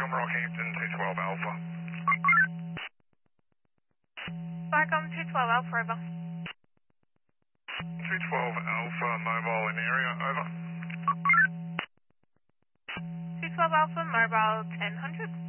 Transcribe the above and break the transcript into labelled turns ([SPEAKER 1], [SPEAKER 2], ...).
[SPEAKER 1] Farcom Rockhampton 212 Alpha.
[SPEAKER 2] Farcom 212 Alpha, over.
[SPEAKER 1] 212 Alpha, mobile in area, over.
[SPEAKER 2] 212 Alpha, mobile 1000.